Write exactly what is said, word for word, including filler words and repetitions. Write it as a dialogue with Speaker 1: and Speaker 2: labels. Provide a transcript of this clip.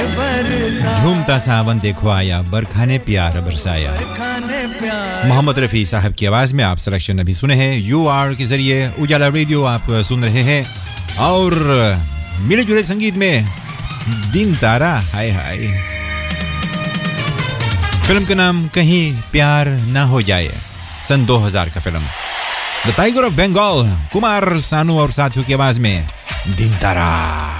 Speaker 1: झूमता सावन देखो आया, बरखा ने प्यार बरसाया। मोहम्मद रफ़ी साहब की आवाज में आप सिलेक्शन अभी सुने हैं। यू आर के जरिए उजाला रेडियो आप सुन रहे हैं और मिले जुले संगीत में दिन तारा। हाय हाय। फिल्म का नाम कहीं प्यार ना हो जाए, सन दो हज़ार का film. The tiger of Bengal, Kumar Sanu और साथियों की आवाज में दिन तारा।